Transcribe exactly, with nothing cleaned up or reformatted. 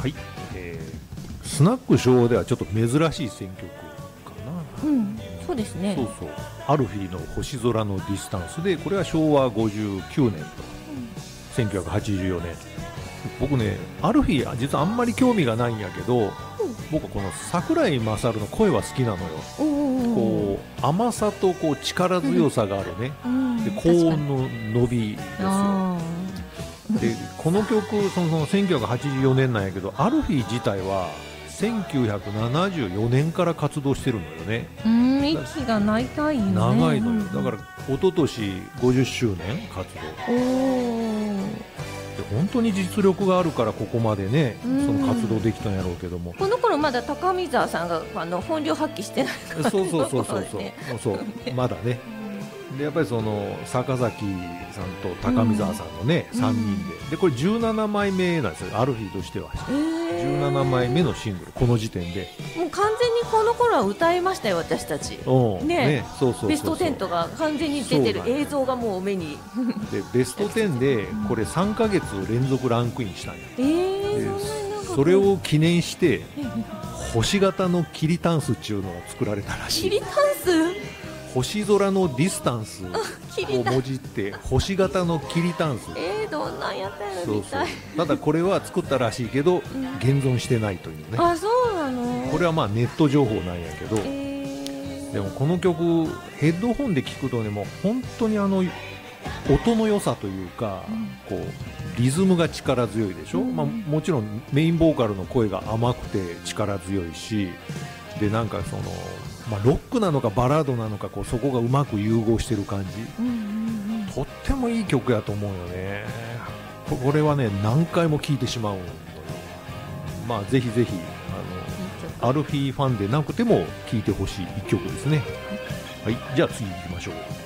はい、えー、スナック昭和ではちょっと珍しい選曲かな。 うん、そうですね。 そうそう、アルフィーの星空のディスタンスで、これはしょうわごじゅうきゅうねんと、うん、せんきゅうひゃくはちじゅうよねん。僕ね、アルフィー実はあんまり興味がないんやけど、うん、僕はこの桜井勝の声は好きなのよ。こう甘さとこう力強さがあるね、うん、で高音の伸びですよ。でこの曲そのそのせんきゅうひゃくはちじゅうよねんなんやけど、アルフィー自体はせんきゅうひゃくななじゅうよねんから活動してるのよね。 うん、息が長いよね。 長いのよ。だから一昨年ごじゅっしゅうねん活動。おで本当に実力があるからここまでね、その活動できたんやろうけども、 この頃まだ高見沢さんがあの本領発揮してないから、 そうそうそうそうそう、ね、そうまだね。でやっぱりその坂崎さんと高見沢さんのね、うん、さんにんで、でこれじゅうななまいめなんですよ、アルフィーとしては。じゅうななまいめのシングル、この時点でもう完全にこの頃は歌いましたよ、私たち。ね、ベストテンとか完全に出てる映像がもう目にでベストテンでこれさんかげつ連続ランクインしたんや。 えー、 それを記念して星型のキリタンスっていうのが作られたらしい。 キリタンス、 星空のディスタンスをもじって星型のキリタンス。 えー、どんなんやったらみたい。 ただこれは作ったらしいけど、うん、現存してないというね。 あ、そうなの。これはまあネット情報なんやけど、えー、でもこの曲ヘッドホンで聴くとね、もう本当にあの音の良さというか、うん、こうリズムが力強いでしょ、うん、まあ、もちろんメインボーカルの声が甘くて力強いし、でなんかそのまあ、ロックなのかバラードなのか、こうそこがうまく融合してる感じ、うんうんうん、とってもいい曲やと思うよね。これはね何回も聴いてしまうのよ。まあぜひぜひあのアルフィーファンでなくても聴いてほしい一曲ですね。はい、じゃあ次行きましょう。